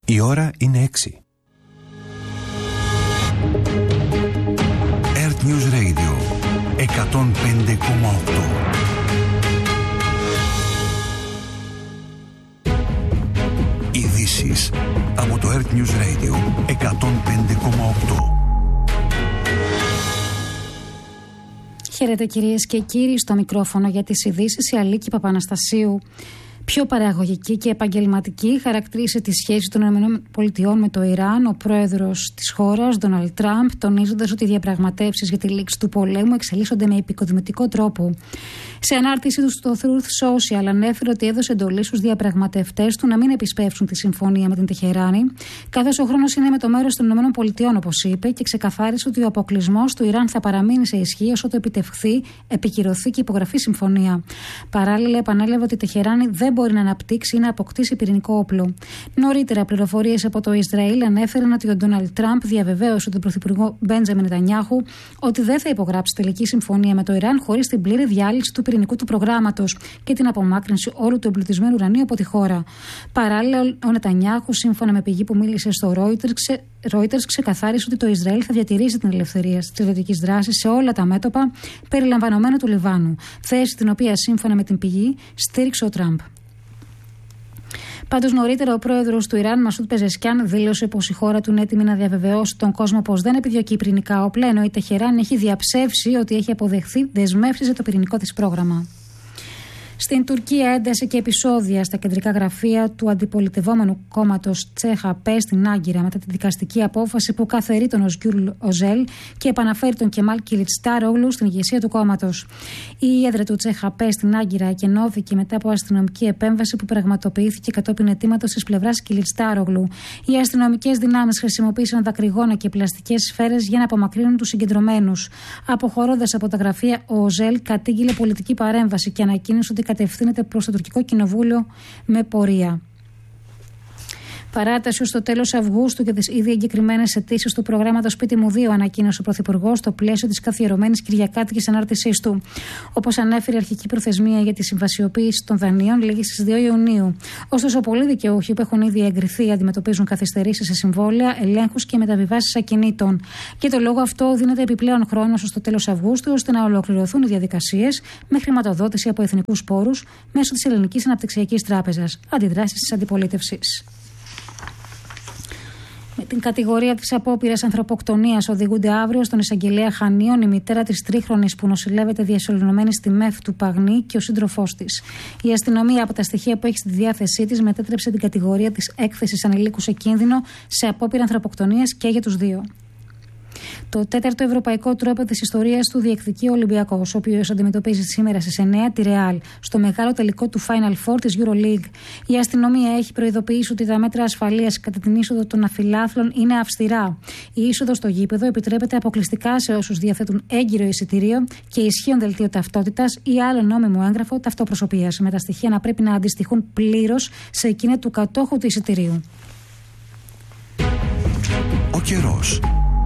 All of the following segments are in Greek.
Η ώρα είναι 6. Earth News Radio 105,8. Ειδήσεις από το Earth News Radio 105,8. Χαίρετε κυρίες και κύριοι, στο μικρόφωνο για τις ειδήσεις η Αλίκη Παπαναστασίου. Πιο παραγωγική και επαγγελματική χαρακτήρισε τη σχέση των ΗΠΑ με το Ιράν ο πρόεδρος της χώρας, Ντόναλντ Τραμπ, τονίζοντας ότι οι διαπραγματεύσεις για τη λήξη του πολέμου εξελίσσονται με επικοδημητικό τρόπο. Σε ανάρτησή του στο Truth Social ανέφερε ότι έδωσε εντολή στους διαπραγματευτές του να μην επισπεύσουν τη συμφωνία με την Τεχεράνη, καθώς ο χρόνος είναι με το μέρος των ΗΠΑ, όπως είπε, και ξεκαθάρισε ότι ο αποκλεισμός του Ιράν θα παραμείνει σε ισχύ όσο το επιτευχθεί, επικυρωθεί και υπογραφεί συμφωνία. Παράλληλα, επανέλαβε ότι η Τεχεράνη δεν μπορεί να αναπτύξει ή να αποκτήσει πυρηνικό όπλο. Νωρίτερα, πληροφορίες από το Ισραήλ ανέφεραν ότι ο Ντόναλντ Τραμπ διαβεβαίωσε τον πρωθυπουργό Μπέντζαμιν Νετανιάχου ότι δεν θα υπογράψει τελική συμφωνία με το Ιράν χωρίς την πλήρη διάλυση του πυρηνικού του προγράμματος και την απομάκρυνση όλου του εμπλουτισμένου ουρανίου από τη χώρα. Παράλληλα, ο Νετανιάχου, σύμφωνα με πηγή που μίλησε στο Reuters, ξεκαθάρισε ότι το Ισραήλ θα διατηρήσει την ελευθερία της στρατιωτικής δράσης σε όλα τα μέτωπα, περιλαμβανομένου του Λιβάνου. Θέση την οποία, σύμφωνα με την πηγή, στήριξε ο Τραμπ. Πάντως, νωρίτερα ο πρόεδρος του Ιράν, Μασούντ Πεζεσκιάν, δήλωσε πως η χώρα του είναι έτοιμη να διαβεβαιώσει τον κόσμο πως δεν επιδιώκει πυρηνικά όπλα, ενώ η Τεχεράνη έχει διαψεύσει ότι έχει αποδεχθεί δεσμεύσεις για το πυρηνικό της πρόγραμμα. Στην Τουρκία, ένταση και επεισόδια στα κεντρικά γραφεία του αντιπολιτευόμενου κόμματος CHP στην Άγκυρα μετά τη δικαστική απόφαση που καθαιρεί τον Οσγκιούλ Οζέλ και επαναφέρει τον Κεμάλ Κιλιτστάρογλου στην ηγεσία του κόμματος. Η έδρα του CHP στην Άγκυρα εκενώθηκε μετά από αστυνομική επέμβαση που πραγματοποιήθηκε κατόπιν αιτήματος της πλευράς Κιλιτστάρογλου. Οι αστυνομικές δυνάμεις χρησιμοποίησαν δακρυγόνα και πλαστικές σφαίρες για να απομακρύνουν τους συγκεντρωμένους. Αποχωρώντας από τα γραφεία, ο Οζέλ κατήγγειλε πολιτική παρέμβαση και ανακοίνωσε ότι κατευθύνεται προς το τουρκικό κοινοβούλιο με πορεία. Παράταση ως το τέλος Αυγούστου και τις ήδη εγκεκριμένες αιτήσεις του προγράμματος Σπίτι μου 2, ανακοίνωσε ο Πρωθυπουργός στο πλαίσιο της καθιερωμένης κυριακάτικης ανάρτησής του. Όπως ανέφερε, η αρχική προθεσμία για τη συμβασιοποίηση των δανείων λήγει στις 2 Ιουνίου. Ωστόσο, πολλοί δικαιούχοι που έχουν ήδη εγκριθεί αντιμετωπίζουν καθυστερήσεις σε συμβόλαια, ελέγχους και μεταβιβάσεις ακινήτων. Και το λόγο αυτό δίνεται επιπλέον χρόνος ως το τέλος Αυγούστου, ώστε να ολοκληρωθούν οι διαδικασίες με χρηματοδότηση από εθνικούς πόρους μέσω της Ελληνικής Αναπτυξιακής Τράπεζας. Αντιδράσεις της αντιπολίτευσης. Με την κατηγορία της απόπειρας ανθρωποκτονίας οδηγούνται αύριο στον εισαγγελέα Χανίων η μητέρα της τρίχρονης που νοσηλεύεται διασωληνωμένη στη ΜΕΦ του Παγνή και ο σύντροφός της. Η αστυνομία, από τα στοιχεία που έχει στη διάθεσή της, μετέτρεψε την κατηγορία της έκθεσης ανηλίκου σε κίνδυνο σε απόπειρα ανθρωποκτονίας και για τους δύο. Το 4ο ευρωπαϊκό τρόπο της ιστορίας του διεκδικεί ο Ολυμπιακός, ο οποίος αντιμετωπίζει σήμερα στις 9 τη Ρεάλ, στο μεγάλο τελικό του Final Four της EuroLeague. Η αστυνομία έχει προειδοποιήσει ότι τα μέτρα ασφαλείας κατά την είσοδο των αφιλάθλων είναι αυστηρά. Η είσοδος στο γήπεδο επιτρέπεται αποκλειστικά σε όσους διαθέτουν έγκυρο εισιτήριο και ισχύον δελτίο ταυτότητας ή άλλο νόμιμο έγγραφο ταυτοπροσωπείας, με τα στοιχεία να πρέπει να αντιστοιχούν πλήρως σε εκείνα του κατόχου του εισιτηρίου. Ο καιρός.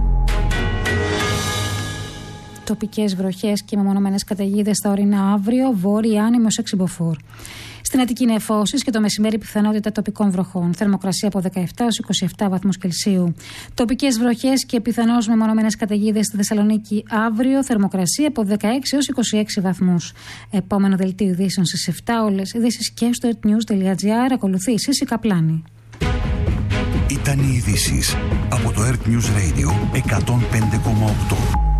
Τοπικές βροχές και μεμονωμένες καταιγίδες στα ορεινά αύριο, βόρεια άνεμος 6 μποφόρ. Στην Αττική νεφώσεις και το μεσημέρι πιθανότητα τοπικών βροχών. Θερμοκρασία από 17 έως 27 βαθμούς Κελσίου. Τοπικές βροχές και πιθανώς μεμονωμένες καταιγίδες στη Θεσσαλονίκη αύριο. Θερμοκρασία από 16 έως 26 βαθμούς. Επόμενο δελτίο ειδήσεων στις 7. Όλες ειδήσεις και στο earthnews.gr. Ακολουθεί η Σύση Καπλάνη. Ήταν οι ειδήσεις από το Earth News Radio 105,8.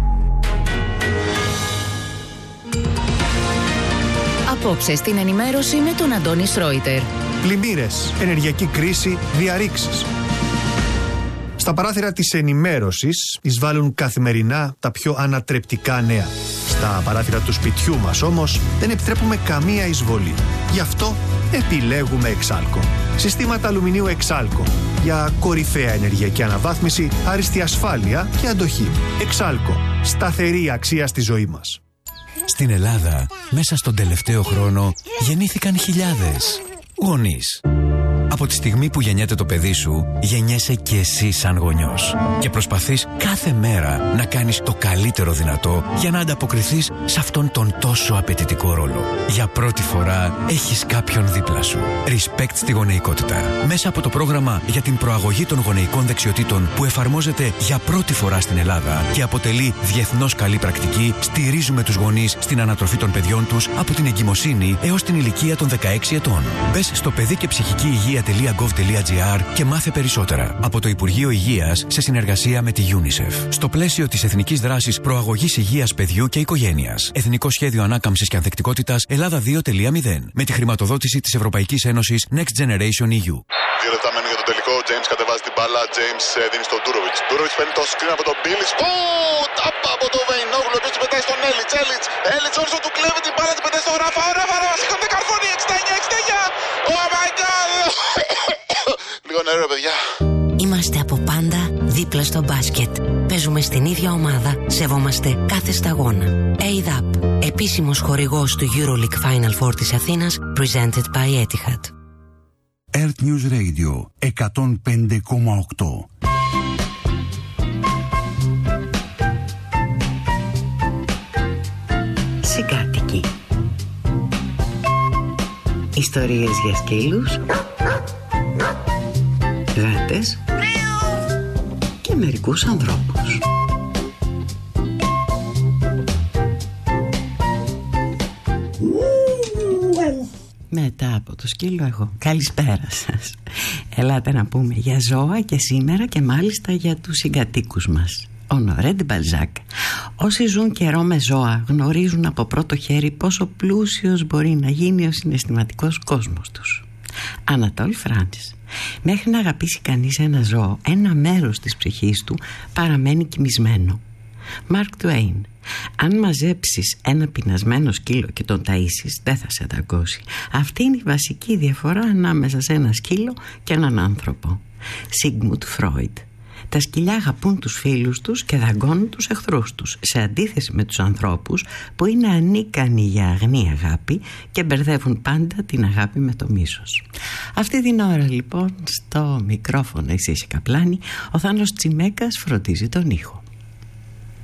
Απόψε στην ενημέρωση με τον Αντώνη Σρόιτερ. Πλημμύρες, ενεργειακή κρίση, διαρρήξεις. Στα παράθυρα της ενημέρωσης εισβάλλουν καθημερινά τα πιο ανατρεπτικά νέα. Στα παράθυρα του σπιτιού μας όμως δεν επιτρέπουμε καμία εισβολή. Γι' αυτό επιλέγουμε Εξάλκο. Συστήματα αλουμινίου Εξάλκο. Για κορυφαία ενεργειακή αναβάθμιση, άριστη ασφάλεια και αντοχή. Εξάλκο. Σταθερή αξία στη ζωή μας. Στην Ελλάδα, μέσα στον τελευταίο χρόνο, γεννήθηκαν χιλιάδες γονείς. Από τη στιγμή που γεννιέται το παιδί σου, γεννιέσαι και εσύ σαν γονιός. Και προσπαθείς κάθε μέρα να κάνεις το καλύτερο δυνατό για να ανταποκριθείς σε αυτόν τον τόσο απαιτητικό ρόλο. Για πρώτη φορά έχεις κάποιον δίπλα σου. Respect στη γονεϊκότητα. Μέσα από το πρόγραμμα για την προαγωγή των γονεϊκών δεξιοτήτων που εφαρμόζεται για πρώτη φορά στην Ελλάδα και αποτελεί διεθνώς καλή πρακτική, στηρίζουμε τους γονείς στην ανατροφή των παιδιών τους από την εγκυμοσύνη έως την ηλικία των 16 ετών. Μπες στο παιδικεψυχικηυγεία.gov.gr και μάθε περισσότερα από το Υπουργείο Υγείας σε συνεργασία με τη UNICEF. Στο πλαίσιο της Εθνικής Δράσης Προαγωγής Υγείας Παιδιού και Οικογένειας. Εθνικό Σχέδιο Ανάκαμψης και Ανθεκτικότητας Ελλάδα 2.0. Με τη χρηματοδότηση της Ευρωπαϊκής Ένωσης Next Generation EU. 2 λεπτά μένουν για το τελικό. Ο James κατεβάζει την μπάλα. James δίνει στον Ντούροβιτς. Ντούροβιτς παίρνει το screen από τον Μπίλιτς. Τάπα από τον Βεϊνόγλου. Ο οποίος την πετάει στον Έλιτς. Έλιτς όρσο του κλέβει την μπάλα. Την πετάει στον Ράφα. Ο Ράφα σηκώνεται καρφώνει. 69. Oh my god. Λίγο νερό, παιδιά. Είμαστε από πάντα δίπλα στο μπάσκετ. Παίζουμε στην ίδια ομάδα. Σεβόμαστε κάθε σταγόνα. ADAP, επίσημος χορηγός του EuroLeague Final Four της Αθήνας, presented by Etihad. Earth News Radio 105,8. Συγκάτοικοι. Ιστορίες για σκύλους, γάτες και μερικούς ανθρώπους. Μετά από το σκύλο εγώ. Καλησπέρα σας. Ελάτε να πούμε για ζώα και σήμερα και μάλιστα για τους συγκατοίκους μας. Ονορέ ντε Μπαλζάκ. Όσοι ζουν καιρό με ζώα γνωρίζουν από πρώτο χέρι πόσο πλούσιος μπορεί να γίνει ο συναισθηματικός κόσμος τους. Ανατόλ Φράντσις. Μέχρι να αγαπήσει κανείς ένα ζώο, ένα μέρος της ψυχής του παραμένει κοιμισμένο. Μαρκ Τουέιν. Αν μαζέψεις ένα πεινασμένο σκύλο και τον ταΐσεις, δεν θα σε δαγκώσει. Αυτή είναι η βασική διαφορά ανάμεσα σε ένα σκύλο και έναν άνθρωπο. Σίγμουντ Φρόιντ. Τα σκυλιά αγαπούν τους φίλους τους και δαγκώνουν τους εχθρούς τους, σε αντίθεση με τους ανθρώπους που είναι ανίκανοι για αγνή αγάπη και μπερδεύουν πάντα την αγάπη με το μίσος. Αυτή την ώρα λοιπόν στο μικρόφωνο η Σύση Καπλάνη, ο Θάνος Τσιμέκας φροντίζει τον ήχο.